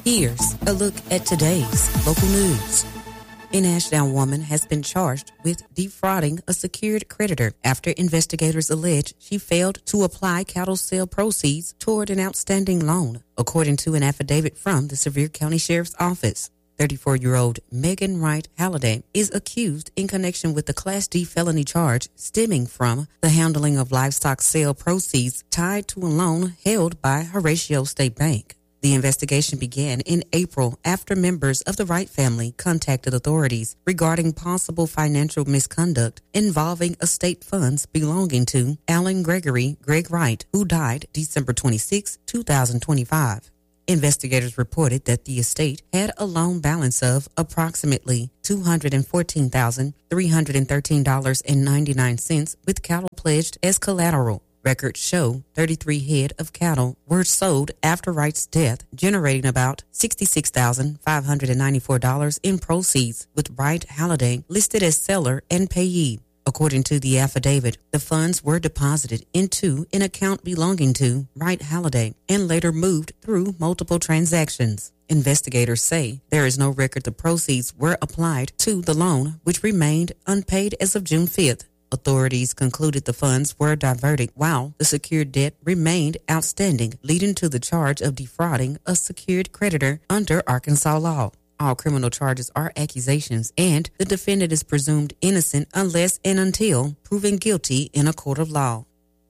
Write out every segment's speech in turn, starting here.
Here's a look at today's local news. An Ashdown woman has been charged with defrauding a secured creditor after investigators allege she failed to apply cattle sale proceeds toward an outstanding loan, according to an affidavit from the Sevier County Sheriff's Office. 34-year-old Megan Wright Halliday is accused in connection with the Class D felony charge stemming from the handling of livestock sale proceeds tied to a loan held by Horatio State Bank. The investigation began in April after members of the Wright family contacted authorities regarding possible financial misconduct involving estate funds belonging to Alan Gregory Greg Wright, who died December 26, 2025. Investigators reported that the estate had a loan balance of approximately $214,313.99 with cattle pledged as collateral. Records show 33 head of cattle were sold after Wright's death, generating about $66,594 in proceeds, with Wright Halliday listed as seller and payee. According to the affidavit, the funds were deposited into an account belonging to Wright Halliday and later moved through multiple transactions. Investigators say there is no record the proceeds were applied to the loan, which remained unpaid as of June 5th. Authorities concluded the funds were diverted while the secured debt remained outstanding, leading to the charge of defrauding a secured creditor under Arkansas law. All criminal charges are accusations, and the defendant is presumed innocent unless and until proven guilty in a court of law.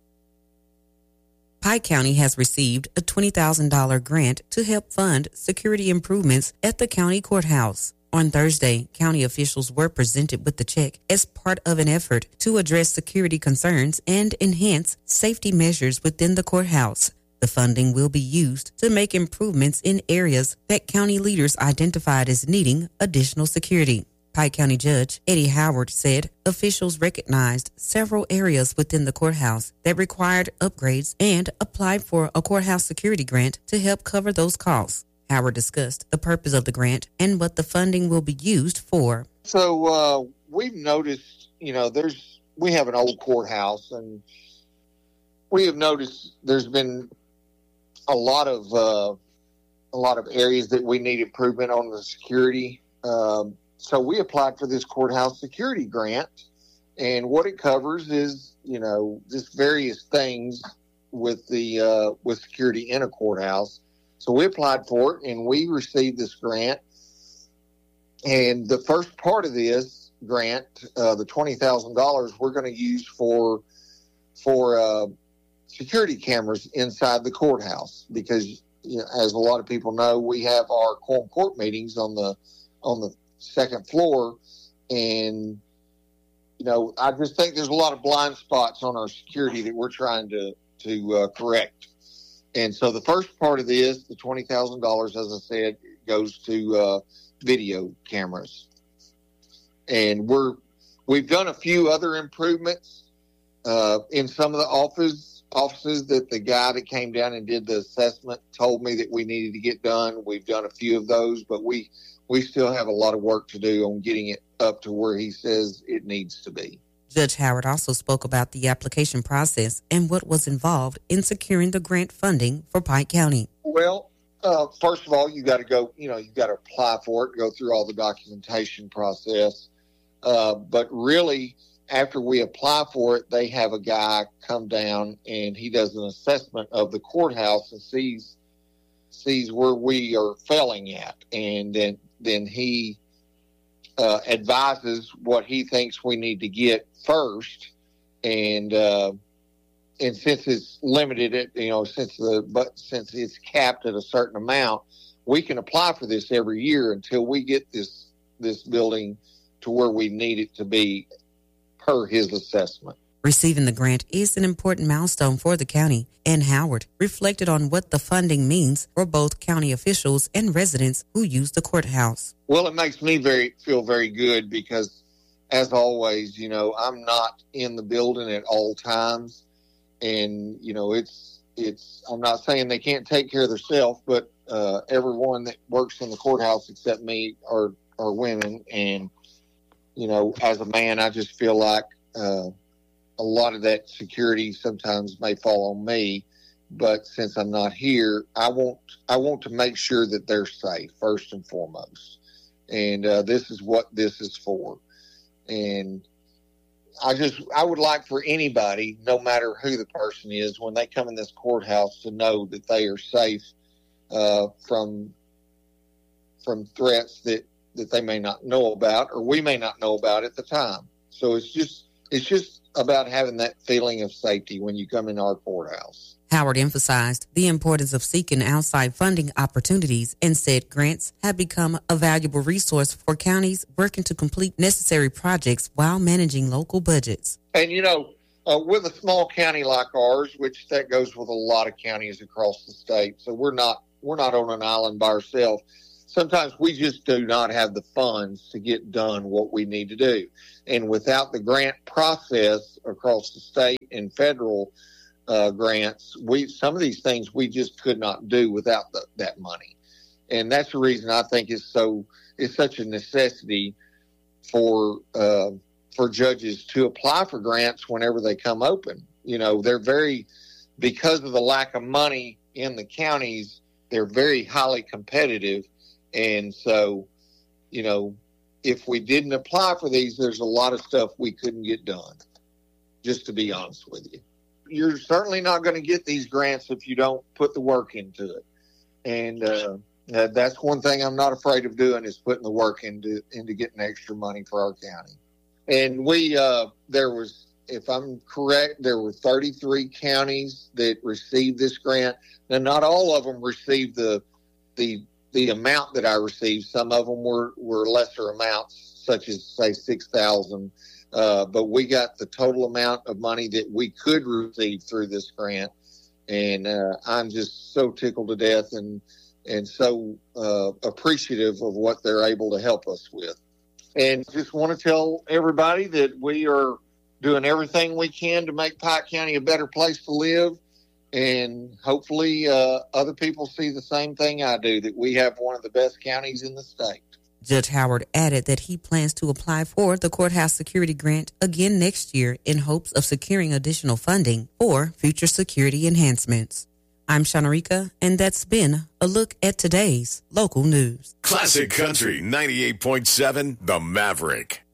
Pike County has received a $20,000 grant to help fund security improvements at the county courthouse. On Thursday, county officials were presented with the check as part of an effort to address security concerns and enhance safety measures within the courthouse. The funding will be used to make improvements in areas that county leaders identified as needing additional security. Pike County Judge Eddie Howard said officials recognized several areas within the courthouse that required upgrades and applied for a courthouse security grant to help cover those costs. Howard discussed the purpose of the grant and what the funding will be used for. So we've noticed, we have an old courthouse, and we have noticed there's been a lot of areas that we need improvement on the security. So we applied for this courthouse security grant, and what it covers is, just various things with with security in a courthouse. So we applied for it, and we received this grant. And the first part of this grant, the $20,000, we're going to use for security cameras inside the courthouse, because, as a lot of people know, we have our quorum court meetings on the second floor, and I just think there's a lot of blind spots on our security that we're trying to correct. And so the first part of this, the $20,000, as I said, goes to video cameras. And we've done a few other improvements in some of the offices that the guy that came down and did the assessment told me that we needed to get done. We've done a few of those, but we still have a lot of work to do on getting it up to where he says it needs to be. Judge Howard also spoke about the application process and what was involved in securing the grant funding for Pike County. Well, first of all, you got to go, you got to apply for it, go through all the documentation process. But really, after we apply for it, they have a guy come down and he does an assessment of the courthouse and sees where we are failing at. And then he advises what he thinks we need to get first, and since it's limited, since it's capped at a certain amount, we can apply for this every year until we get this building to where we need it to be per his assessment. Receiving the grant is an important milestone for the county, and Howard reflected on what the funding means for both county officials and residents who use the courthouse. Well, it makes me feel very good because, as always, I'm not in the building at all times, and it's I'm not saying they can't take care of themselves, but everyone that works in the courthouse except me are women, and as a man, I just feel like a lot of that security sometimes may fall on me, but since I'm not here, I want to make sure that they're safe first and foremost. And this is what this is for. And I would like for anybody, no matter who the person is, when they come in this courthouse, to know that they are safe from threats that they may not know about, or we may not know about at the time. So it's just about having that feeling of safety when you come in our courthouse. Howard emphasized the importance of seeking outside funding opportunities and said grants have become a valuable resource for counties working to complete necessary projects while managing local budgets. And, with a small county like ours, which that goes with a lot of counties across the state, so we're not on an island by ourselves. Sometimes we just do not have the funds to get done what we need to do. And without the grant process across the state and federal grants, some of these things we just could not do without that money. And that's the reason I think it's such a necessity for judges to apply for grants whenever they come open. They're because of the lack of money in the counties, they're very highly competitive. And so, if we didn't apply for these, there's a lot of stuff we couldn't get done, just to be honest with you. You're certainly not going to get these grants if you don't put the work into it. And that's one thing I'm not afraid of doing, is putting the work into getting extra money for our county. And if I'm correct, there were 33 counties that received this grant. Now, not all of them received the amount that I received. Some of them were lesser amounts, such as, say, $6,000. But we got the total amount of money that we could receive through this grant. And I'm just so tickled to death and so appreciative of what they're able to help us with. And just want to tell everybody that we are doing everything we can to make Pike County a better place to live. And hopefully other people see the same thing I do, that we have one of the best counties in the state. Judge Howard added that he plans to apply for the courthouse security grant again next year in hopes of securing additional funding for future security enhancements. I'm Shanarika, and that's been a look at today's local news. Classic Country 98.7, The Maverick.